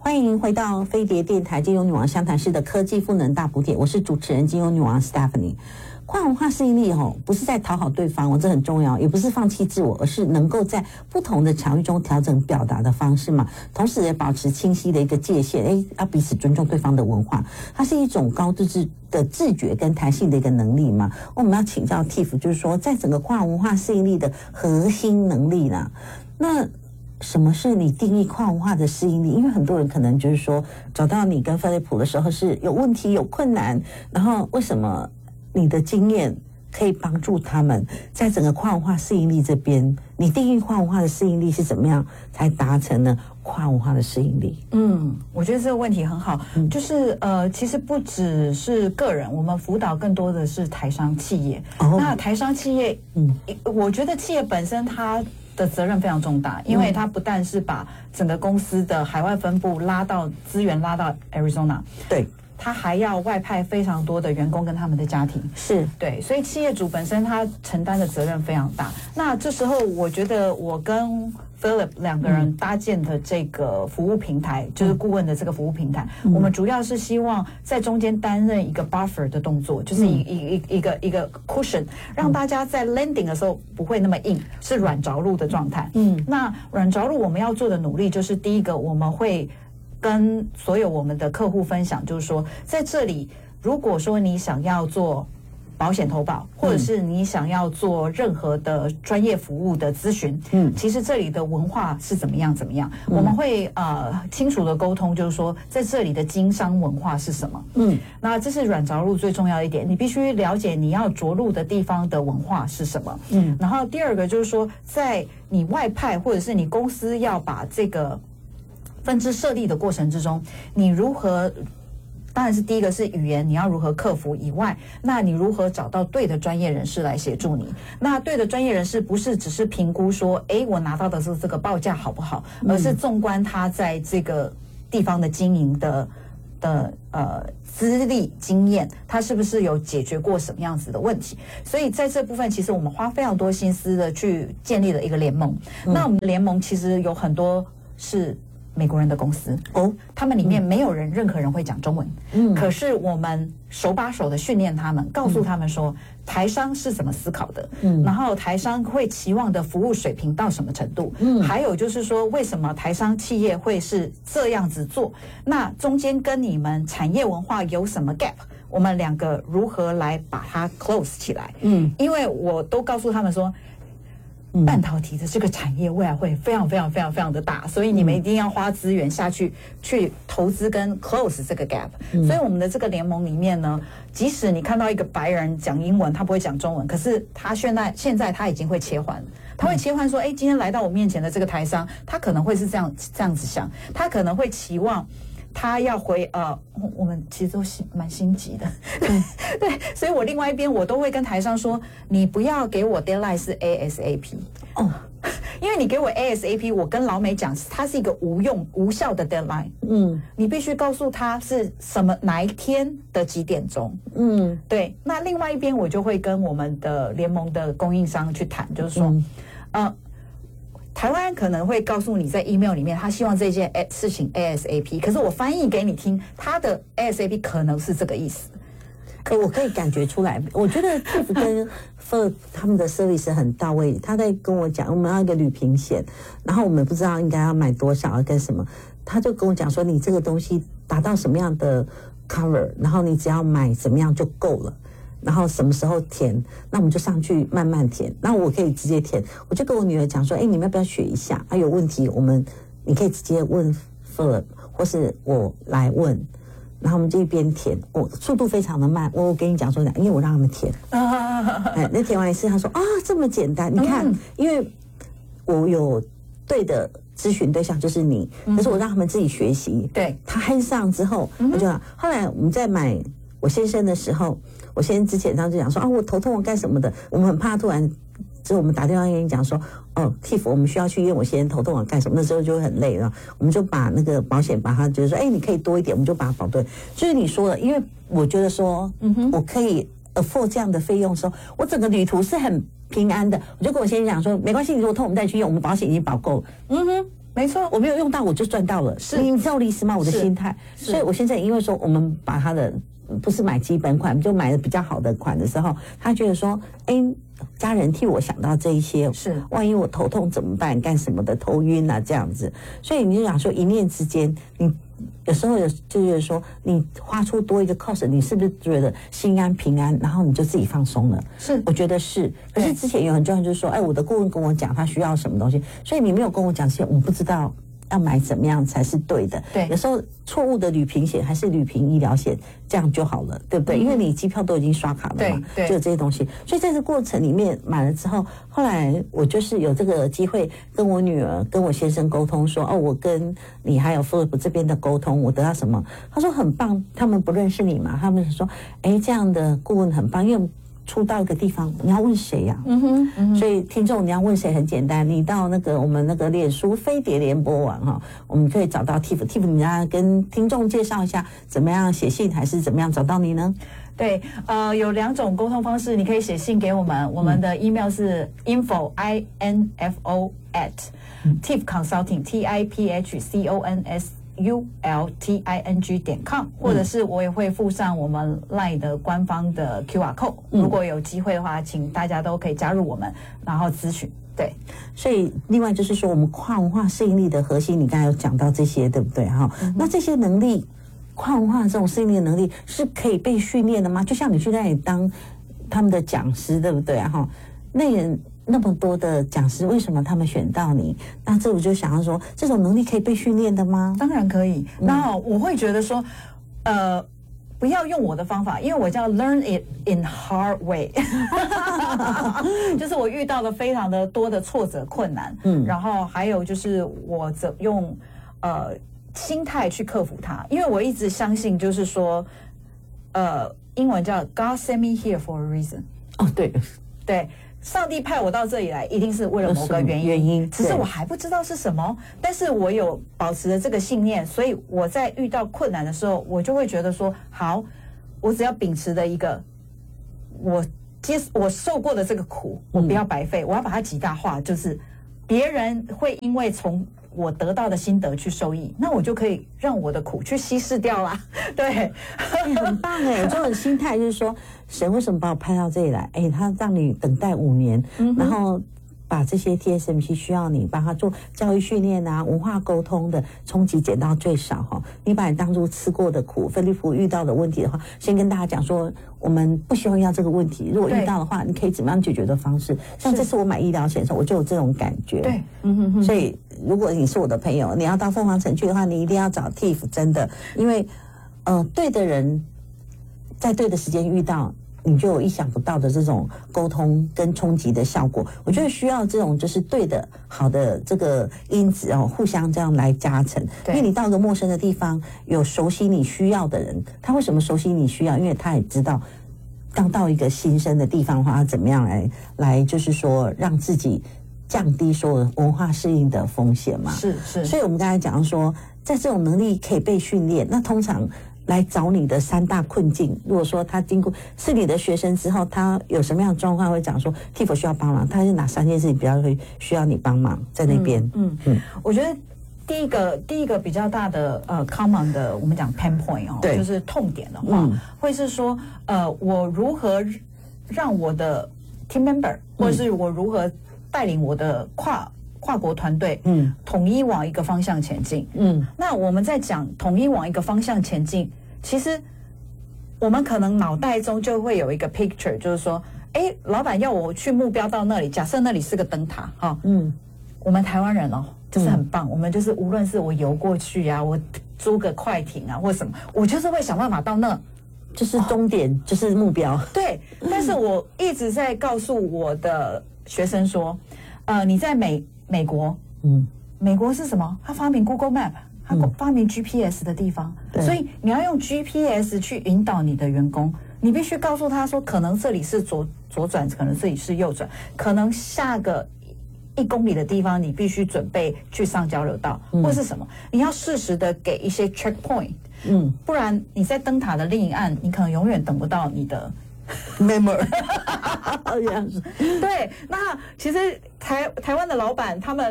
欢迎回到飞碟电台金融女王相谈室的科技赋能大补帖，我是主持人金融女王 Stephanie。跨文化适应力不是在讨好对方，这很重要，也不是放弃自我，而是能够在不同的场域中调整表达的方式嘛，同时也保持清晰的一个界限，要彼此尊重对方的文化，它是一种高度的自觉跟弹性的一个能力嘛。我们要请教 Tiff， 就是说在整个跨文化适应力的核心能力啦，那什么是你定义跨文化的适应力？因为很多人可能就是说找到你跟菲利普的时候是有问题有困难，然后为什么你的经验可以帮助他们在整个跨文化适应力这边，你定义跨文化的适应力是怎么样才达成呢跨文化的适应力？ 我觉得这个问题很好，就是其实不只是个人，我们辅导更多的是台商企业。那台商企业，我觉得企业本身它的责任非常重大，因为它不但是把整个公司的海外分部资源拉到 Arizona， 对， 他还要外派非常多的员工跟他们的家庭， 是对，所以企业主本身他承担的责任非常大。那这时候我觉得我跟 Philip 两个人搭建的这个服务平台，就是顾问的这个服务平台，我们主要是希望在中间担任一个 buffer 的动作，就是一个 cushion， 让大家在 landing 的时候不会那么硬，是软着陆的状态。那软着陆我们要做的努力就是第一个，我们会跟所有我们的客户分享，就是说在这里，如果说你想要做保险投保，或者是你想要做任何的专业服务的咨询，其实这里的文化是怎么样，我们会清楚的沟通，就是说在这里的经商文化是什么。那这是软着陆最重要的一点，你必须了解你要着陆的地方的文化是什么。然后第二个就是说，在你外派或者是你公司要把这个分支设立的过程之中，你如何？当然是第一个是语言，你要如何克服以外，那你如何找到对的专业人士来协助你？那对的专业人士不是只是评估说，我拿到的是这个报价好不好，而是纵观他在这个地方的经营的资历经验，他是不是有解决过什么样子的问题？所以在这部分，其实我们花非常多心思的去建立了一个联盟。那我们的联盟其实有很多是美国人的公司他们里面没有任何人会讲中文，可是我们手把手的训练他们，告诉他们说台商是怎么思考的，然后台商会期望的服务水平到什么程度，还有就是说为什么台商企业会是这样子做，那中间跟你们产业文化有什么 gap， 我们两个如何来把它 close 起来。因为我都告诉他们说半导体的这个产业未来会非常非常非常非常的大，所以你们一定要花资源下去投资跟 close 这个 gap。所以我们的这个联盟里面呢，即使你看到一个白人讲英文，他不会讲中文，可是他现在他已经会切换了，他会切换说，今天来到我面前的这个台商，他可能会是这样子想，他可能会期望他要回我们其实都蛮心急的，对，所以我另外一边我都会跟台商说，你不要给我 deadline 是 ASAP 因为你给我 ASAP， 我跟老美讲，它是一个无效的 deadline。你必须告诉他是哪一天的几点钟。对。那另外一边我就会跟我们的联盟的供应商去谈，就是说，台湾可能会告诉你在 email 里面，他希望这件事情 ASAP， 可是我翻译给你听，他的 ASAP 可能是这个意思。 我可以感觉出来，我觉得 Tiff 跟 Philip 他们的 service 很到位。他在跟我讲，我们要一个旅平险，然后我们不知道应该要买多少，要跟什么，他就跟我讲说，你这个东西达到什么样的 cover， 然后你只要买怎么样就够了。然后什么时候填，那我们就上去慢慢填。那我可以直接填，我就跟我女儿讲说，你们要不要学一下？有问题你可以直接问 Philip， 或是我来问。然后我们就一边填，速度非常的慢。我跟你讲说，因为我让他们填，那填完一次，他说这么简单。你看，因为我有对的咨询对象就是你，可是我让他们自己学习。对，他嗨上之后，我就后来我们在买我先生的时候，我先生之前他就讲说我头痛我干什么的，我们很怕突然。之后我们打电话跟你讲说，Tiff 我们需要去医院，我先生头痛干什么？那时候就会很累了，我们就把那个保险把它就是说，你可以多一点，我们就把它保对。就是你说的，因为我觉得说，我可以 afford 这样的费用的时候，我整个旅途是很平安的。我就跟我先生讲说，没关系，你如果痛我们再去用，我们保险已经保够了。 没错， 我没有用到我就赚到了， 是你知道我的意思吗？我的心态，所以我现在因为说我们把他的不是买基本款，就买的比较好的款的时候，他觉得说，哎，家人替我想到这一些， 是万一我头痛怎么办？干什么的头晕啊这样子，所以你就想说一念之间，你有时候就是说你花出多一个 cost， 你是不是觉得心安平安，然后你就自己放松了？ 是， 我觉得是。可是之前有很多人就是说，哎，我的顾问跟我讲他需要什么东西，所以你没有跟我讲之前，我不知道要买怎么样才是对的。 对， 有时候错误的旅平险还是旅平医疗险，这样就好了，对不对？因为你机票都已经刷卡了嘛， 对， 就有这些东西。所以在这过程里面买了之后，后来我就是有这个机会跟我女儿、跟我先生沟通说，哦，我跟你还有 Philip 这边的沟通，我得到什么？他说很棒，他们不认识你嘛，他们说，哎，这样的顾问很棒，因为出到一个地方，你要问谁呀？所以听众你要问谁很简单，你到那个我们那个脸书飞碟联播网哈，我们可以找到 Tiff，你要跟听众介绍一下怎么样写信还是怎么样找到你呢？ 对，有2种沟通方式，你可以写信给我们，我们的 email 是 info@tiffconsulting tipconsulting.com， 或者是我也会附上我们 LINE 的官方的 QR code，如果有机会的话，请大家都可以加入我们，然后咨询。对， 所以另外就是说，我们跨文化适应力的核心，你刚才有讲到这些，对不对？哈，那这些能力，跨文化这种适应力的能力是可以被训练的吗？就像你去那里当他们的讲师，对不对？哈，那么多的讲师，为什么他们选到你？那这我就想要说，这种能力可以被训练的吗？ 当然可以。那我会觉得说，不要用我的方法，因为我叫 learn it in hard way， 就是我遇到了非常的多的挫折困难，然后还有就是我用心态去克服它，因为我一直相信就是说，英文叫 God sent me here for a reason。 哦，对。 上帝派我到这里来，一定是为了某个原因，只是我还不知道是什么。但是我有保持着这个信念，所以我在遇到困难的时候，我就会觉得说，好，我只要秉持的一个，我受过的这个苦，我不要白费，我要把它极大化，就是别人会因为从我得到的心得去受益，那我就可以让我的苦去稀释掉啦。对， 很棒哎！这种心态就是说，神为什么把我派到这里来？哎，他让你等待5年，然后把这些 TSMC 需要你帮他做教育训练啊、文化沟通的冲击减到最少哈。你把你当初吃过的苦，菲利普遇到的问题的话，先跟大家讲说，我们不希望要这个问题。如果遇到的话，你可以怎么样解决的方式？像这次我买医疗险的时候，我就有这种感觉。 对， 所以如果你是我的朋友，你要到凤凰城去的话，你一定要找 Tiff， 真的，因为对的人在对的时间遇到，你就有意想不到的这种沟通跟冲击的效果。我觉得需要这种就是对的好的这个因子哦，互相这样来加成。因为你到一个陌生的地方，有熟悉你需要的人，他为什么熟悉你需要？因为他也知道当到一个新生的地方的话，他怎么样来就是说让自己降低所有文化适应的风险嘛。 是。 所以我们刚才讲说，在这种能力可以被训练，那通常来找你的3大困境，如果说他经过是你的学生之后，他有什么样的状况会讲说 Tiff 需要帮忙，他是哪3件事情比较会需要你帮忙在那边？ 我觉得第一个比较大的common 的我们讲 pain point 哦，就是痛点的话，会是说我如何让我的 team member 或者是我如何带领我的跨国团队，统一往一个方向前进。那我们在讲统一往一个方向前进，其实我们可能脑袋中就会有一个 picture， 就是说，哎，老板要我去目标到那里，假设那里是个灯塔，哈，我们台湾人哦，就是很棒，我们就是无论是我游过去啊，我租个快艇啊，或什么，我就是会想办法到那。 就是终点，就是目标。 对，但是我一直在告诉我的学生说，你在美国，美国是什么？他发明 Google Map， 他发明 GPS 的地方，所以你要用 GPS 去引导你的员工，你必须告诉他说，可能这里是左转，可能这里是右转，可能下个1公里的地方你必须准备去上交流道，或是什么，你要适时的给一些 checkpoint，不然你在灯塔的另一岸，你可能永远等不到你的 member 这样子。 对，那其实台湾的老板他们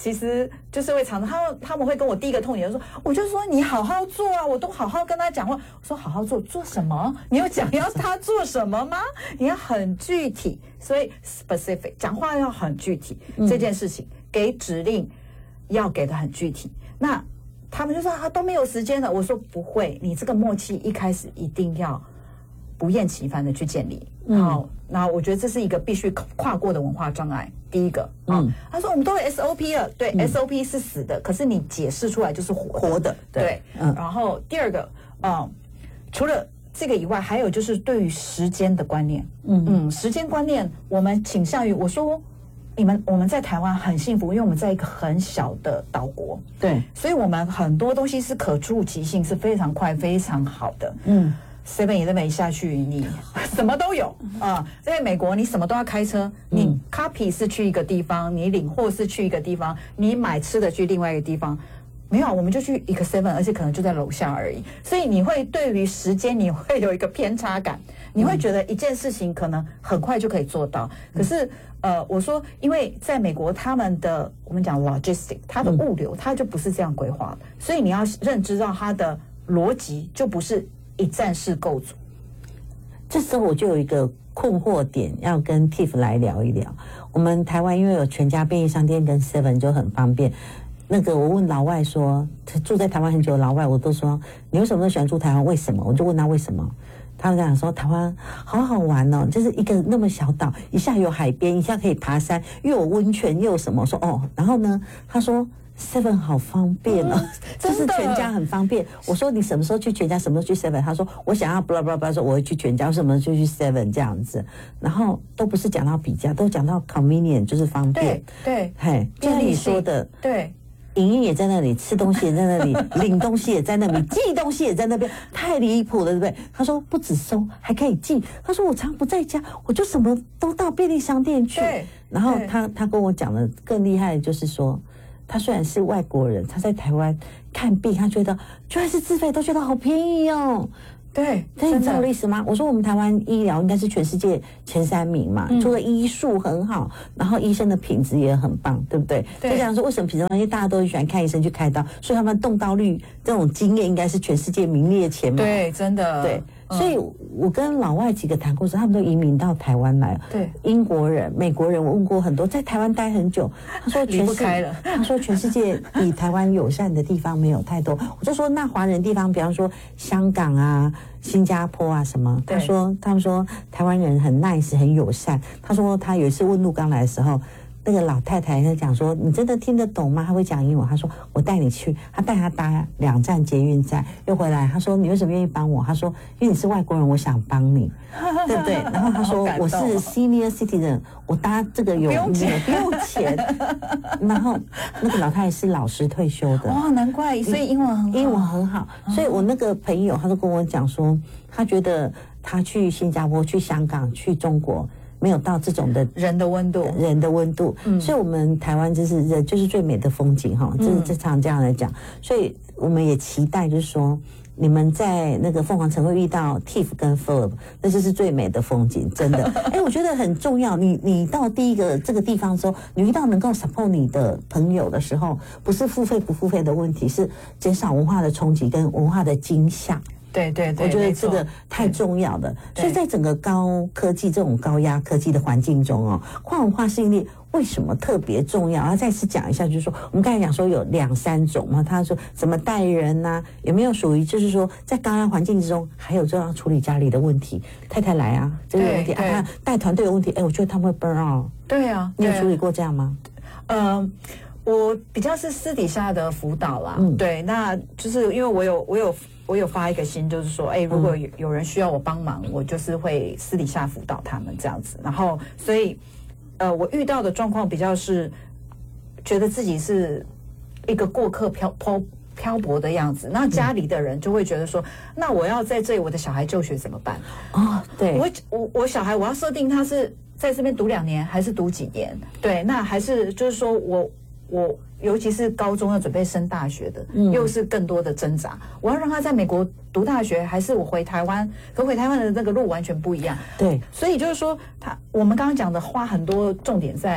其实就是会常他们会跟我第一个痛点就说，我就说你好好做啊，我都好好跟他讲话。我说好好做什么？你有讲要他做什么吗？你要很具体，所以 specific 讲话要很具体，这件事情给指令要给的很具体。那他们就说都没有时间了。我说不会，你这个默契一开始一定要不厌其烦的去建立。好，那我觉得这是一个必须跨过的文化障碍。第一个，他说我们都有 SOP 了，对，SOP 是死的，可是你解释出来就是活的，对。然后第二个，除了这个以外，还有就是对于时间的观念，时间观念，我们倾向于我说。我们在台湾很幸福，因为我们在一个很小的岛国， 对， 所以我们很多东西是可触及性是非常快、非常好的。7-11一下去，你什么都有啊。在美国，你什么都要开车，你 copy 是去一个地方，你领货是去一个地方，你买吃的去另外一个地方。没有，我们就去一个 7， 而且可能就在楼下而已。所以你会对于时间你会有一个偏差感，你会觉得一件事情可能很快就可以做到。可是我说，因为在美国他们的我们讲 logistic， 它的物流它就不是这样规划的，所以你要认知到它的逻辑就不是一站式构筑。 这时候我就有一个困惑点要跟 Tiff 来聊一聊。我们台湾因为有全家便利商店跟 7 就很方便。那个我问老外说，住在台湾很久的老外，我都说你为什么都喜欢住台湾？为什么？我就问他为什么，他们讲说台湾好好玩哦，就是一个那么小岛，一下有海边，一下可以爬山，又有温泉，又有什么？我说然后呢，他说 7 好方便哦，就是全家很方便。我说你什么时候去全家，什么时候去 7？ 他说我想要 blah blah blah， 说我会去全家，什么时候就去 7这样子。然后都不是讲到比价，都讲到 convenient， 就是方便。 对， 嘿，就像你说的， 对。 影音也在那里，吃东西也在那里，领东西也在那里，寄东西也在那边，太离谱了，对不对？他说不止收，还可以寄。他说我常不在家，我就什么都到便利商店去。然后他跟我讲的更厉害的就是说，他虽然是外国人，他在台湾看病，他觉得居然是自费，都觉得好便宜哦。 对， 你知道我的意思吗？我说我们台湾医疗应该是全世界前3名嘛，除了医术很好，然后医生的品质也很棒，对不对？就这样说，为什么品质棒？因为大家都很喜欢看医生去开刀，所以他们动刀率这种经验应该是全世界名列前茅。 对，真的。对， 所以我跟老外几个谈过，他们都移民到台湾来了。 对， 英国人、美国人，我问过很多，在台湾待很久。他说离不开了。 他说全世界比台湾友善的地方没有太多。我就说那华人地方，比方说香港啊、新加坡啊什么。他们说台湾人很 nice 很友善。他说他有一次问陆刚来的时候，那个老太太在讲说，你真的听得懂吗？他会讲英文。他说我带你去，他带他搭2站捷运站又回来。他说你为什么愿意帮我？他说因为你是外国人，我想帮你，对不对？然后他说我是 senior citizen， 我搭这个不用钱。然后那个老太太是老师退休的。 哦，难怪，所以英文很好。 所以我那个朋友他就跟我讲说，他觉得他去新加坡、去香港、去中国。没有到这种的人的温度， 所以我们台湾就是人就是最美的风景哈，这常这样来讲，所以我们也期待就是说，你们在那个凤凰城会遇到 Tiff 跟 Philip， 那就是最美的风景，真的。我觉得很重要。你到第一个这个地方的时候，你遇到能够 support 你的朋友的时候，不是付费不付费的问题，是减少文化的冲击跟文化的惊吓。 对， 我觉得这个太重要的。所以在整个高科技这种高压科技的环境中跨文化适应力为什么特别重要？要再次讲一下，就是说我们刚才讲说有2-3种嘛，他说怎么带人啊，有没有属于就是说在高压环境之中，还有就要处理家里的问题，太太来啊，这个有问题他带团队有问题，我觉得他们会 burn out。 对啊， 你有处理过这样吗？ 我比较是私底下的辅导啦，对，那就是因为我有发一个心，就是说，如果有人需要我帮忙，我就是会私底下辅导他们这样子。然后，所以，我遇到的状况比较是，觉得自己是一个过客漂泊的样子。那家里的人就会觉得说，那我要在这里，我的小孩就学怎么办？ 对， 我小孩我要设定他是在这边读2年还是读几年？对，那还是就是说我尤其是高中要准备升大学的，又是更多的挣扎。我要让他在美国读大学，还是我回台湾？可回台湾的那个路完全不一样。 对， 所以就是说，我们刚刚讲的花很多重点在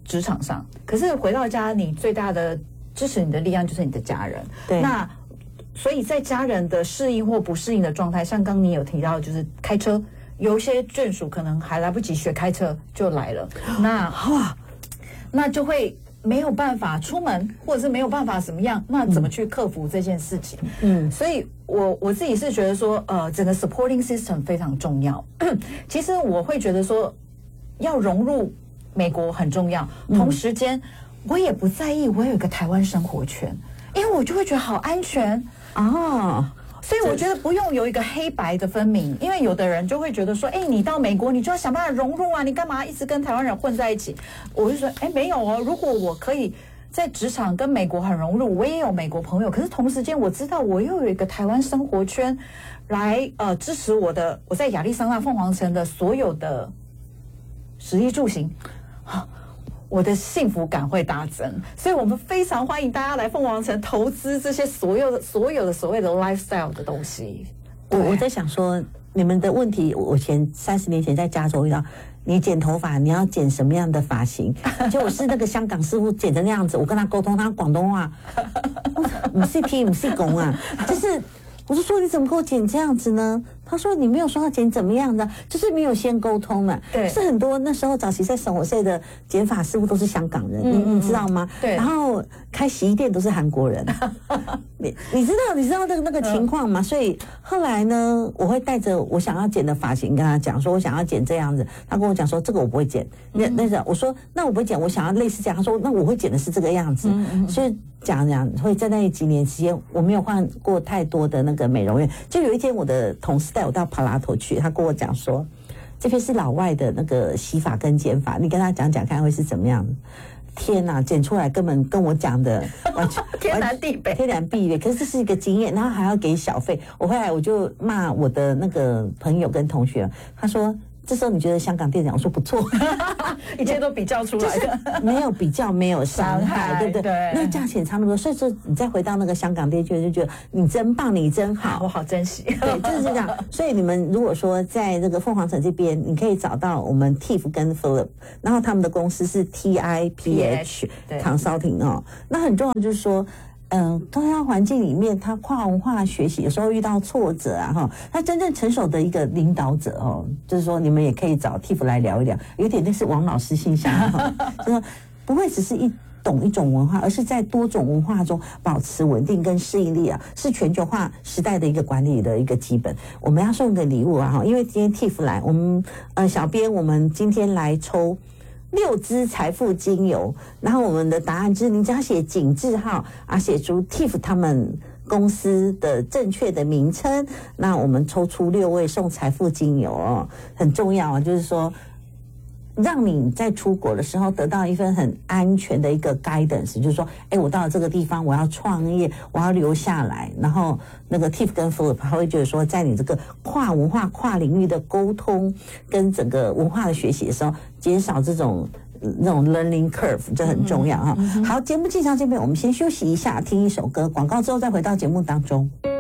职场上，可是回到家，你最大的支持你的力量就是你的家人。 对， 那所以在家人的适应或不适应的状态，像刚你有提到，就是开车，有一些眷属可能还来不及学开车就来了，那就会没有办法出门，或者是没有办法怎么样，那怎么去克服这件事情？所以我自己是觉得说，整个 supporting system 非常重要。其实我会觉得说，要融入美国很重要，同时间我也不在意我有一个台湾生活圈，因为我就会觉得好安全哦。 所以我觉得不用有一个黑白的分明，因为有的人就会觉得说，你到美国你就要想办法融入啊，你干嘛一直跟台湾人混在一起？我就说，没有哦，如果我可以在职场跟美国很融入，我也有美国朋友，可是同时间我知道我又有一个台湾生活圈来支持我在亚利桑那凤凰城的所有的食衣住行。我的幸福感会大增，所以我们非常欢迎大家来凤凰城投资这些所有的所谓的 lifestyle 的东西。 我在想说，你们的问题，我30年前在加州遇到，你剪头发你要剪什么样的发型？就我是那个香港师傅剪成那样子，我跟他沟通，他广东话，不是听不是讲啊，就是我就说你怎么给我剪这样子呢？他说你没有说要剪怎么样的，就是没有先沟通嘛。 对， 是很多那时候早期在省我税的剪发师傅都是香港人，你知道吗？ 对。 然后开洗衣店都是韩国人，你知道那个情况吗？所以后来呢，我会带着我想要剪的发型跟他讲，说我想要剪这样子。他跟我讲说这个我不会剪，我说那我不会剪，我想要类似这样。他说那我会剪的是这个样子。所以讲会在那几年期间，我没有换过太多的那个美容院。就有一天我的同事带我到帕拉头去，他跟我讲说，这边是老外的那个洗发跟剪发，你跟他讲讲看会是怎么样。天哪，剪出来根本跟我讲的完全天南地北， 天南地北。可是这是一个经验，然后还要给小费。我后来我就骂我的那个朋友跟同学，他说。这时候你觉得香港店长？我说不错， 一切都比较出来的， 没有比较，没有伤害，对不对？ 对， 那个价钱差那么多，所以说你再回到那个香港店去，就觉得你真棒，你真好， 我好珍惜。 对，就是这样。所以你们如果说在这个凤凰城这边，你可以找到我们 Tiff 跟 Philip， 然后他们的公司是 TIPH Consulting 哦。那很重要就是说。多样环境里面，他跨文化学习有时候遇到挫折啊，哈，他真正成熟的一个领导者哦，就是说你们也可以找 Tiff 来聊一聊，有点类似王老师信箱哈，就说不会只是懂一种文化，而是在多种文化中保持稳定跟适应力啊，是全球化时代的一个管理的一个基本。我们要送个礼物啊，哈，因为今天 Tiff 来，我们小编我们今天来抽。6支财富精油，然后我们的答案就是您只要写井字号啊，写出 Tiff 他们公司的正确的名称，那我们抽出6位送财富精油哦，很重要啊，就是说让你在出国的时候得到一份很安全的一个 guidance， 就是说，我到了这个地方，我要创业，我要留下来，然后那个 Tiff 跟 Philip 他会觉得说，在你这个跨文化、跨领域的沟通跟整个文化的学习的时候，减少这种learning curve， 这很重要哈。好，节目进行到这边，我们先休息一下，听一首歌，广告之后再回到节目当中。